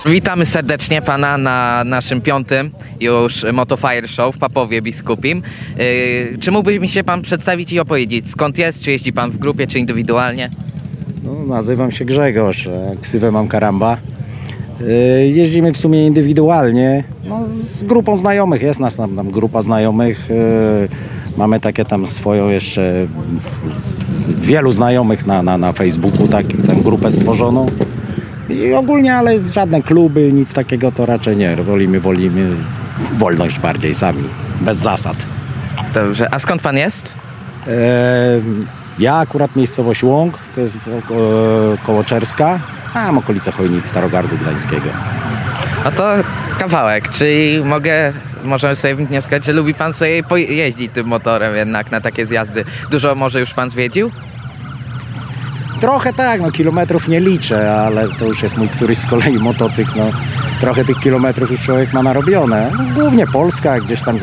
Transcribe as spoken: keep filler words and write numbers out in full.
Witamy serdecznie pana na naszym piątym już Motofire Show w Papowie Biskupim. Yy, czy mógłby mi się pan przedstawić i opowiedzieć, skąd jest? Czy jeździ pan w grupie, czy indywidualnie? No, nazywam się Grzegorz, ksywę mam Karamba. Yy, jeździmy w sumie indywidualnie, no, z grupą znajomych, jest nas tam, tam grupa znajomych. Yy, mamy takie tam swoją jeszcze, wielu znajomych na, na, na Facebooku, tak, tam grupę stworzoną. I ogólnie, ale żadne kluby, nic takiego to raczej nie. Wolimy, wolimy wolność bardziej sami, bez zasad. Dobrze, a skąd pan jest? Yy, ja akurat miejscowość Łąk, to jest e, koło Czerska, a mam okolice Chojnic, Starogardu Gdańskiego. No to kawałek, czyli mogę, możemy sobie wnioskować, że lubi pan sobie pojeździć tym motorem jednak na takie zjazdy. Dużo może już pan zwiedził? Trochę tak, no kilometrów nie liczę, ale to już jest mój któryś z kolei motocykl, no trochę tych kilometrów już człowiek ma narobione. No, głównie Polska, gdzieś tam za